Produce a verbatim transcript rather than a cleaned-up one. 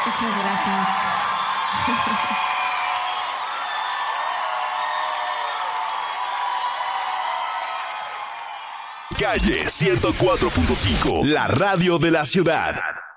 Muchas gracias. Calle ciento cuatro punto cinco, la radio de la ciudad.